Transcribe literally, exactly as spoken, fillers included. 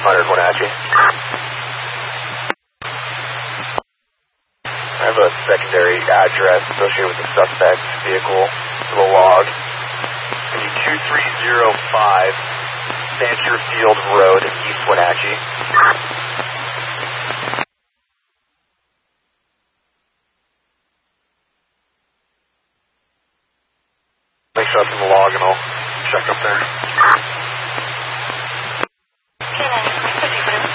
hundred Wenatchee. I have a secondary address associated with the suspect's vehicle for the log. two three zero five Sancher Field Road, East Wenatchee. Make sure that's in the log and I'll check up there.